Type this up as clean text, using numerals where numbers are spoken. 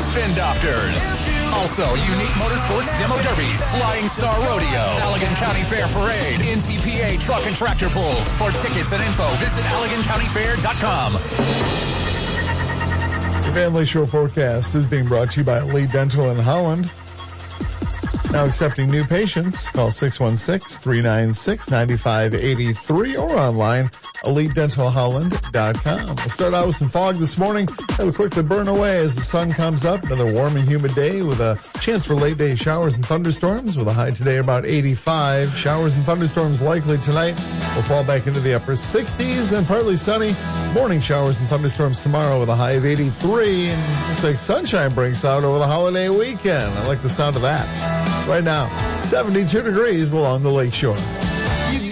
Spin Doctors. Also, Unique Motorsports Demo Derbies, Flying Star Rodeo, Allegan County Fair Parade, NCPA Truck and Tractor Pulls. For tickets and info, visit AlleganCountyFair.com. The Family Show forecast is being brought to you by Elite Dental in Holland. Now accepting new patients. Call 616-396-9583 or online, EliteDentalHolland.com. We'll start out with some fog this morning. It'll quickly burn away as the sun comes up. Another warm and humid day with a chance for late day showers and thunderstorms with a high today about 85. Showers and thunderstorms likely tonight. We'll fall back into the upper 60s and partly sunny. Morning showers and thunderstorms tomorrow with a high of 83. And looks like sunshine breaks out over the holiday weekend. I like the sound of that. Right now, 72 degrees along the lakeshore.